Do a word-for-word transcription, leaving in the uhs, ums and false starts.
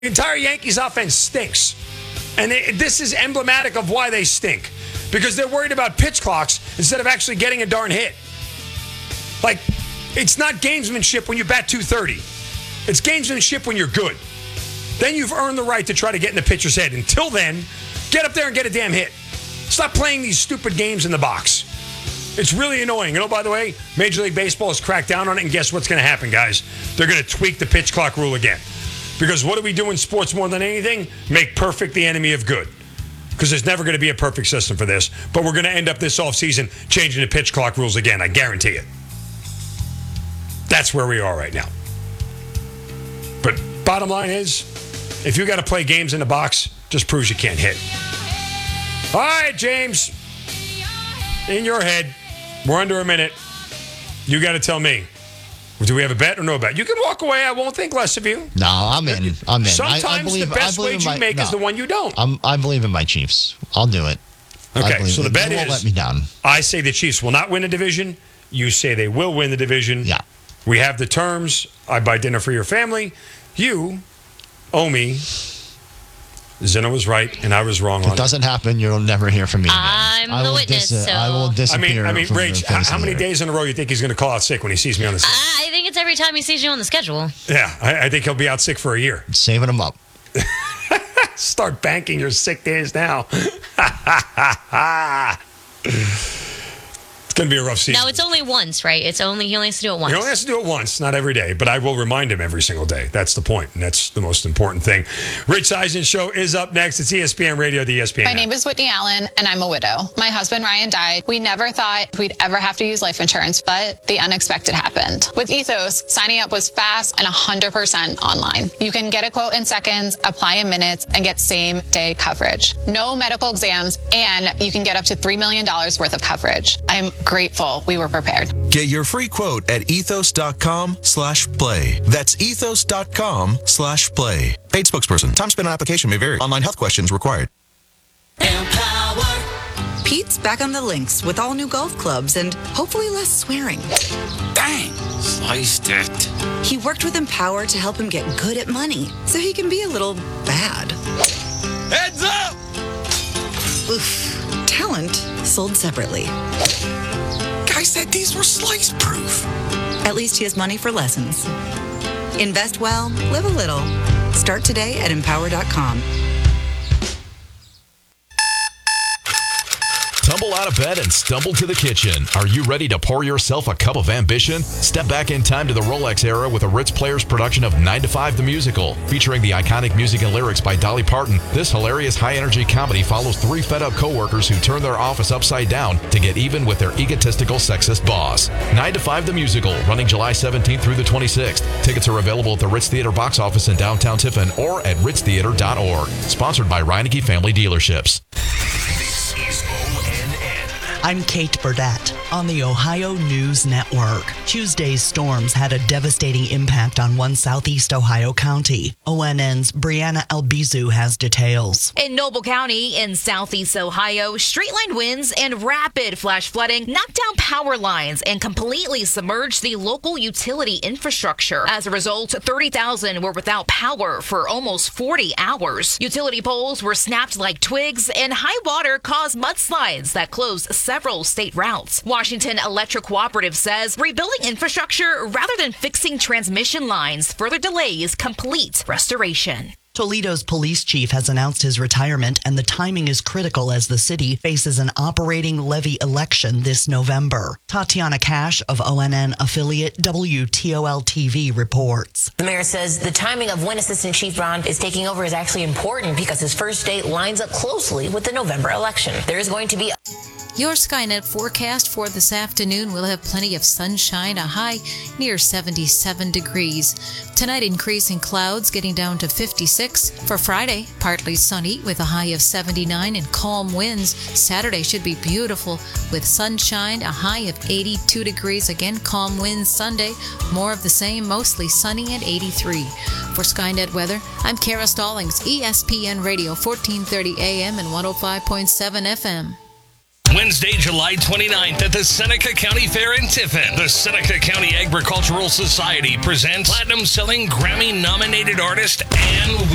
The entire Yankees offense stinks. And they, this is emblematic of why they stink. Because they're worried about pitch clocks instead of actually getting a darn hit. Like, it's not gamesmanship when you bat two thirty. It's gamesmanship when you're good. Then you've earned the right to try to get in the pitcher's head. Until then, get up there and get a damn hit. Stop playing these stupid games in the box. It's really annoying. And oh, by the way, Major League Baseball has cracked down on it, and guess what's going to happen, guys? They're going to tweak the pitch clock rule again. Because what do we do in sports more than anything? Make perfect the enemy of good. Because there's never going to be a perfect system for this. But we're going to end up this offseason changing the pitch clock rules again. I guarantee it. That's where we are right now. But bottom line is, if you got to play games in the box, just proves you can't hit. All right, James. In your head, we're under a minute. You got to tell me. Do we have a bet or no bet? You can walk away. I won't think less of you. No, I'm in. I'm in. Sometimes I, I believe, the best I believe wage my, you make no, is the one you don't. I'm, I believe in my Chiefs. I'll do it. Okay, so the bet they is, won't let me down. I say the Chiefs will not win the division. You say they will win the division. Yeah. We have the terms. I buy dinner for your family. You owe me. Zeno was right, and I was wrong if on it. If it doesn't happen, you'll never hear from me again. I'm I the will witness, dis- so... I will disappear. I mean, I mean, from Rach, the how, how many here. days in a row you think he's going to call out sick when he sees me on the scene? I think it's every time he sees you on the schedule. Yeah, I, I think he'll be out sick for a year. Saving him up. Start banking your sick days now. It's going to be a rough season. No, it's only once, right? It's only he only has to do it once. He only has to do it once, not every day. But I will remind him every single day. That's the point, and that's the most important thing. Rich Eisen Show is up next. It's E S P N Radio, the E S P N My app. name is Whitney Allen, and I'm a widow. My husband, Ryan, died. We never thought we'd ever have to use life insurance, but the unexpected happened. With Ethos, signing up was fast and one hundred percent online. You can get a quote in seconds, apply in minutes, and get same-day coverage. No medical exams, and you can get up to three million dollars worth of coverage. I'm grateful we were prepared. Get your free quote at ethos.com slash play. That's ethos.com slash play. Paid spokesperson. Time spent on application may vary. Online health questions required. Empower. Pete's back on the links with all new golf clubs and hopefully less swearing. Dang, sliced it. He worked with Empower to help him get good at money so he can be a little bad. Heads up! Oof. Talent sold separately. Guy said these were slice proof. At least he has money for lessons. Invest well, live a little. Start today at empower dot com. Tumble out of bed and stumble to the kitchen. Are you ready to pour yourself a cup of ambition? Step back in time to the Rolex era with a Ritz Players production of nine to five the Musical. Featuring the iconic music and lyrics by Dolly Parton, this hilarious high-energy comedy follows three fed-up co-workers who turn their office upside down to get even with their egotistical sexist boss. nine to five the Musical, running July seventeenth through the twenty-sixth. Tickets are available at the Ritz Theater box office in downtown Tiffin or at ritz theater dot org. Sponsored by Reineke Family Dealerships. I'm Kate Burdett on the Ohio News Network. Tuesday's storms had a devastating impact on one southeast Ohio county. O N N's Brianna Albizu has details. In Noble County in southeast Ohio, streetline winds and rapid flash flooding knocked down power lines and completely submerged the local utility infrastructure. As a result, thirty thousand were without power for almost forty hours. Utility poles were snapped like twigs, and high water caused mudslides that closed several state routes. Washington Electric Cooperative says rebuilding infrastructure rather than fixing transmission lines further delays complete restoration. Toledo's police chief has announced his retirement, and the timing is critical as the city faces an operating levy election this November. Tatiana Cash of O N N affiliate W T O L T V reports. The mayor says the timing of when Assistant Chief Brown is taking over is actually important because his first date lines up closely with the November election. There is going to be... Your Skynet forecast for this afternoon will have plenty of sunshine, a high near seventy-seven degrees. Tonight, increasing clouds getting down to fifty-six. For Friday, partly sunny with a high of seventy-nine and calm winds. Saturday should be beautiful with sunshine, a high of eighty-two degrees. Again, calm winds Sunday. More of the same, mostly sunny at eighty-three. For Skynet weather, I'm Kara Stallings, E S P N Radio, fourteen thirty A M and one oh five point seven F M. Wednesday, July twenty-ninth at the Seneca County Fair in Tiffin. The Seneca County Agricultural Society presents platinum-selling Grammy-nominated artist Ann